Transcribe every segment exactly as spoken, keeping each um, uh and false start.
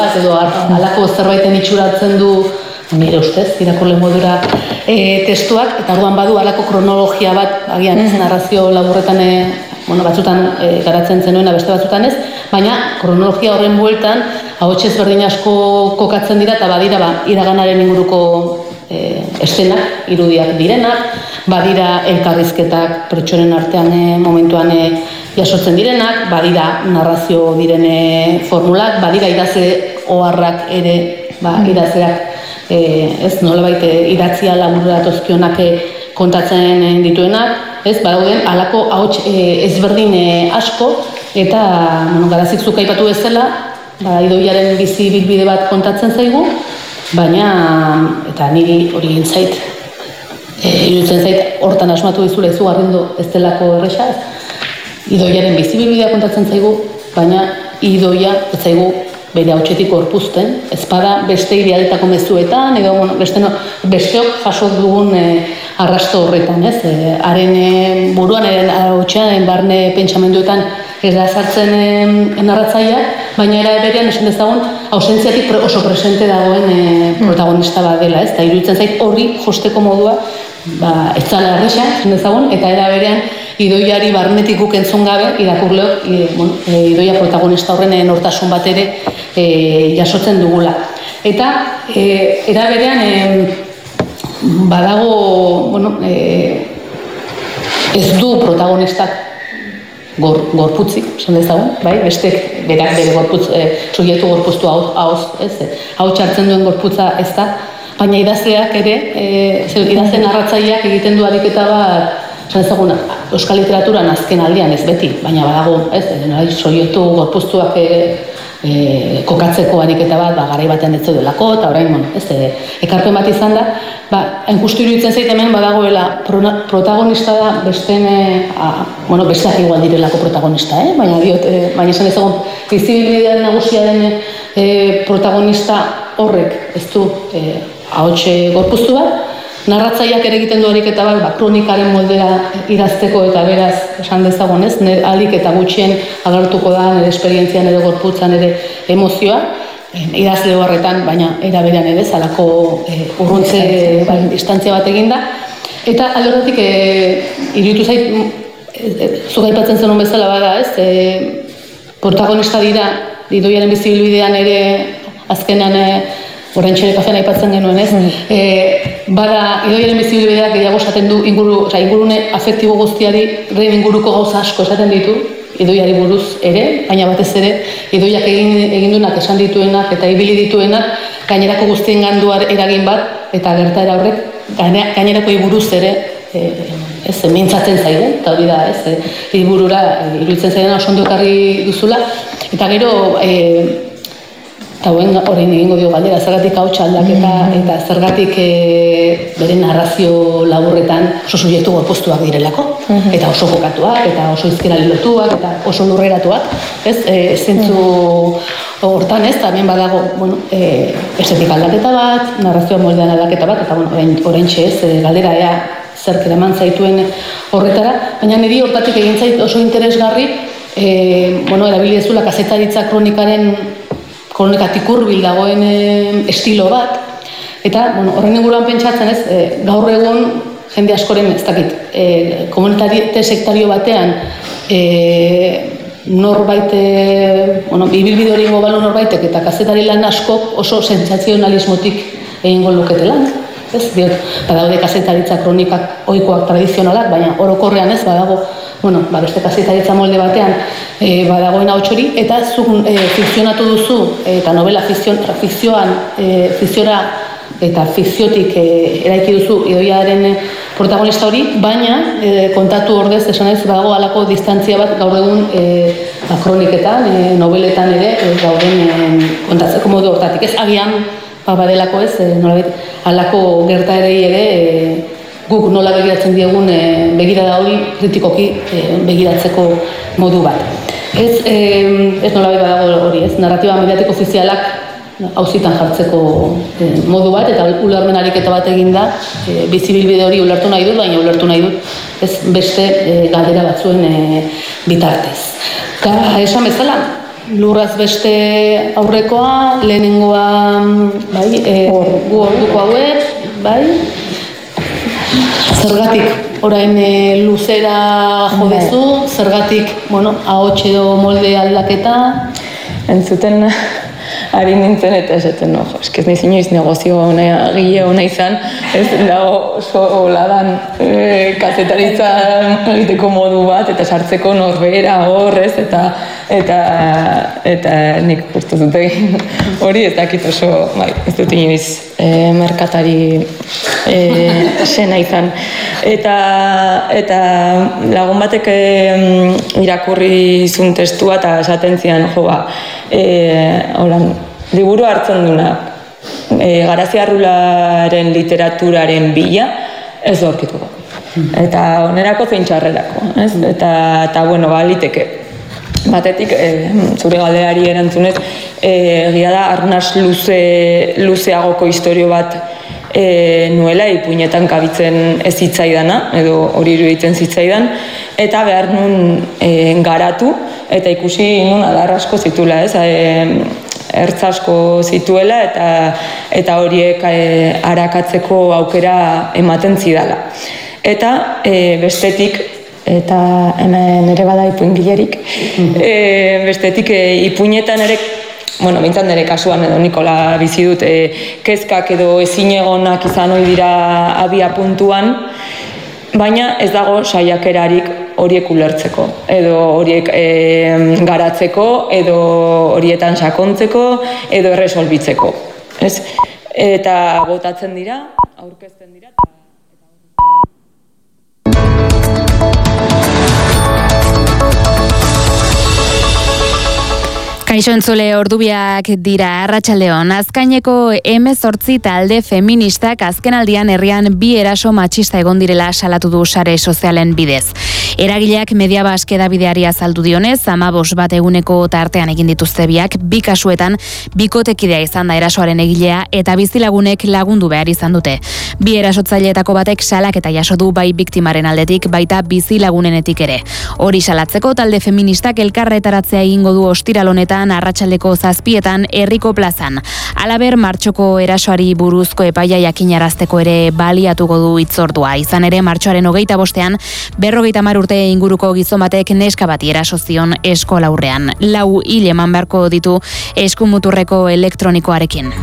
edo halako zerbaiten itxuratzen du nire ustez, irakurle modura e, testuak, eta orduan badu halako kronologia bat, agian ez narrazio laburretan e, bueno, batzutan e, garatzen zenuena, beste batzutan ez, baina kronologia horren bueltan ahots ezberdin asko kokatzen dira, eta badira ba, iraganaren inguruko e, eszenak, irudiak direnak, badira elkarrizketak pertsonen artean e, momentuan e, jasotzen direnak, badira narrazio direne formulak, badira idazle oharrak ere, ba, idazleak e, ez nolabait idatzia laburra datozkionak e, kontatzen dituenak, ez, badauden halako ahots e, ezberdin e, asko, eta bueno, Garazik zuk aipatu bezala, ba, Idoiaren bizi bilbide bat kontatzen zaigu, baina, eta niri hori intzait, e, iruditzen zait, hortan asmatu dizula izugarrindo ez delako erresa, ez, Idoiaren bizi bilbidea kontatzen zaigu, baina Idoia ez zaigu bere hautsetik gorpuzten, ezpada beste idealetako mezuetan, edo bueno, beste no, besteok jaso dugun e, arrasto horretan, ez? E, haren e, buruan, haren hautsean, barne pentsamenduetan ez da sartzen e, narratzaileak, baina era berean esan dezagun ausentziatik pre, oso presente dagoen e, protagonista bat dela, ez? Eta iruditzen zait horri josteko modua, ba, ez zala erresa, esan dezagun, eta era berean Idoiari barnetik guk entzun gabe, irakurleok, e, bueno, e, Idoia protagonista horren nortasun bat ere e, jasotzen dugula. Eta, e, era berean, e, badago, bueno, e, ez du protagonistak gor, gorputzik, esan dezagun, bai? Bestek, berak bere gorputz, e, subjektu gorpuztu hauz, ez? Hau txartzen duen gorputza ez da, baina idazleak ere, e, idazle narratzaileak egiten du ariketa bat, esan ezaguna, euskal literaturan azken aldian ez beti, baina badago, ez, soietu gorpuztuak e, e, kokatzeko ariketa bat, ba, garai batean ez zeudelako, eta orain, bueno, ez, e, ekarpen bat izan da, ba, enkustu iruditzen zait hemen badagoela protagonista da besteen, e, bueno, besteak igual direlako protagonista, eh? baina diot, e, baina esan ezagun, bizibilbidean nagusia den e, protagonista horrek, ez du, e, ahotxe gorpuztu bat, narratzaileak ere egiten du ariketa bat, ba, kronikaren moldea idazteko eta beraz, esan dezagun ez, nire alik eta gutxien agertuko da, nire esperientzian, nire gorputzan, nire emozioa, idazle horretan, baina era berean ere, zalako e, urruntze ba, distantzia bat eginda. Eta alde horretik, e, iruditu zait, e, e, zuk aipatzen zenun bezala bada, ez, e, protagonista dira, Idoiaren bizibilbidean ere, azkenean, e, orain txere kafean aipatzen genuen, ez? E, bada, Idoiaren bizibilbideak gehiago esaten du inguru, oza, ingurune afektibo guztiari rein inguruko gauza asko esaten ditu, Idoiari buruz ere, baina batez ere, Idoiak egin, egin duenak esan dituenak eta ibili dituenak, gainerako guztien ganduar eragin bat, eta gertaera horrek, gainerako buruz ere, e, ez, mintzatzen zaigu, eta hori da, ez, e, iburura, e, iruditzen zaidan oso ondo ekarri duzula, eta gero, e, eta horrein egingo dio galdera, zergatik hau aldaketa eta zergatik e, bere narrazio laburretan oso subjektu gorpuztuak direlako, eta oso jokatuak, eta oso izkerali lotuak, eta oso lurreratuak, ez, e, zentzu hortan ez, eta hemen badago, bueno, e, estetik aldaketa bat, narrazioa moldean aldaketa bat, eta bueno, orain txez, e, galdera ea zerk eraman zaituen horretara, baina niri hortatik egin zait oso interesgarri, e, bueno, erabili dezula kazetaritza kronikaren kronikatik hurbil dagoen e, estilo bat, eta bueno, horren inguruan pentsatzen ez, e, gaur egun jende askoren ez dakit, e, komunitate sektario batean e, norbait, e, bueno, ibilbide hori ingo balu norbaitek eta kazetari lan askok oso sentsazionalismotik egingo lukete lan, ez, diot, badaude kazetaritza kronikak ohikoak tradizionalak, baina orokorrean ez, badago, bueno, ba, beste kazetaritza molde batean e, badagoen ahots hori, eta zuk e, fikzionatu duzu, eta novela fikzion, fikzioan, e, fikziora eta fikziotik e, eraiki duzu Idoiaren protagonista hori, baina e, kontatu ordez, esan ez, badago halako distantzia bat gaur egun e, kroniketan, e, noveletan ere, e, gauden e, kontatzeko modu hortatik, ez, agian, ba, badelako ez, e, nolabait, halako gertaerei ere, e, guk nola begiratzen diegun e, begirada hori kritikoki e, begiratzeko modu bat. Ez, e, ez nola badago hori, ez, narratiba mediatiko ofizialak auzitan jartzeko e, modu bat, eta ulermen ariketa bat eginda, e, bizibilbide hori ulertu nahi dut, baina ulertu nahi dut, ez beste e, galdera batzuen e, bitartez. Eta esan bezala, lurraz beste aurrekoa, lehenengoa, bai, e, gu orduko hauek, bai, zergatik orain e, luzera jodezu, zergatik, bueno, ahots edo molde aldaketa. Entzuten ari nintzen eta esaten, no, eskez nahi inoiz negozio hona, gile hona izan, ez dago oso holadan e, kazetaritza egiteko modu bat, eta sartzeko norbera horrez, eta eta eta nik justu dut egin hori ez dakit oso, bai, ez dut inoiz e, merkatari e, sena izan. Eta, eta lagun batek e, irakurri zuen testua eta esaten zian, jo ba, e, holan, liburu hartzen duna, e, Garaziarrularen literaturaren bila, ez aurkituko. Eta onerako zein txarrerako, ez? Eta, eta bueno, ba, liteke. Batetik, e, zure galderari erantzunez, e, egia da, arnas luze, luzeagoko istorio bat e, nuela, ipuinetan kabitzen ez zitzaidana, edo hori iruditzen zitzaidan, eta behar nun e, garatu, eta ikusi nun adar asko zitula, ez? E, ertz asko zituela, eta, eta horiek e, arakatzeko aukera ematen zidala. Eta e, bestetik, eta hemen ere bada ipuingilerik, e, bestetik e, ipuinetan ere, bueno, bintzat nire kasuan edo Nikola bizi dut, e, kezkak edo ezinegonak izan ohi dira abia puntuan, baina ez dago saiakerarik horiek ulertzeko, edo horiek e, garatzeko, edo horietan sakontzeko, edo erresolbitzeko. Ez? Eta botatzen dira, aurkezten dira. Kaixo entzule, ordubiak dira, arratsaldeon. Azkaineko hemezortzi talde feministak azkenaldian herrian bi eraso matxista egon direla salatu du sare sozialen bidez. Eragileak Media Basque edabideari azaldu dionez, hamabos bat eguneko tartean egin dituzte biak, bi kasuetan bikotekidea izan da erasoaren egilea eta bizilagunek lagundu behar izan dute. Bi erasotzaileetako batek salaketa jaso du bai biktimaren aldetik, baita bizilagunenetik ere. Hori salatzeko talde feministak elkarretaratzea egingo du ostiral honetan arratsaldeko zazpietan herriko plazan. Halaber, martxoko erasoari buruzko epaia jakinarazteko ere baliatuko du hitzordua. Izan ere, martxoaren hogeita bostean, berrogeita hamar urte inguruko gizon batek neska bati eraso zion eskolaurrean. Lau hil eman beharko ditu eskumuturreko elektronikoarekin.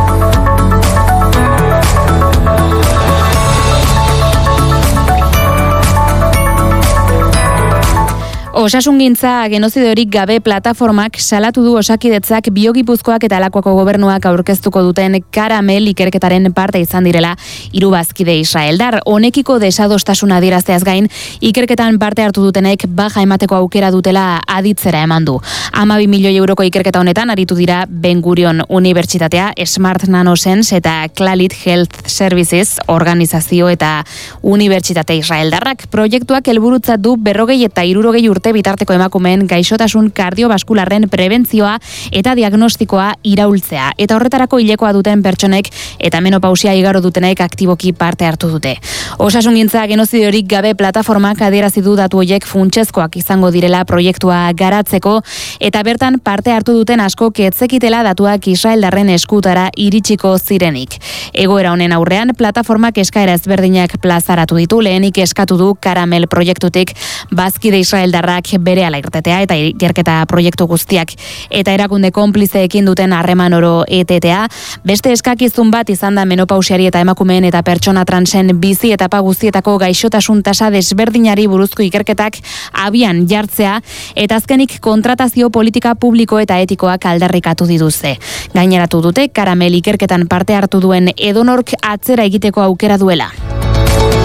Osasungintza genozidorik gabe plataformak salatu du Osakidetzak Biogipuzkoak eta Alakoako gobernuak aurkeztuko duten karamel ikerketaren parte izan direla hiru bazkide israeldar. Honekiko desadostasuna adierazteaz gain, ikerketan parte hartu dutenek baja emateko aukera dutela aditzera eman du. hamabi milioi euroko ikerketa honetan aritu dira Ben Gurion Unibertsitatea, Smart Nanosense eta Clalit Health Services organizazio eta Unibertsitate Israeldarrak. Proiektuak helburutzat du berrogei eta hirurogei urte bitarteko emakumeen gaixotasun kardiobaskularren prebentzioa eta diagnostikoa iraultzea. Eta horretarako hilekoa duten pertsonek eta menopausia igaro dutenek aktiboki parte hartu dute. Osasungintza genozidorik gabe plataformak adierazi du datu horiek funtsezkoak izango direla proiektua garatzeko eta bertan parte hartu duten asko ketzekitela datuak israeldarren eskutara iritsiko zirenik. Egoera honen aurrean plataformak eskaera ezberdinak plazaratu ditu, lehenik eskatu du karamel proiektutik bazkide israeldarrak berehala irtetea eta ikerketa proiektu guztiak eta erakunde konplizeekin duten harreman oro etetea. Beste eskakizun bat izan da menopausiari eta emakumeen eta pertsona transen bizi etapa guztietako gaixotasun tasa desberdinari buruzko ikerketak abian jartzea eta azkenik kontratazio politika publiko eta etikoak aldarrikatu dituzte. Gaineratu dute karamel ikerketan parte hartu duen edonork atzera egiteko aukera duela.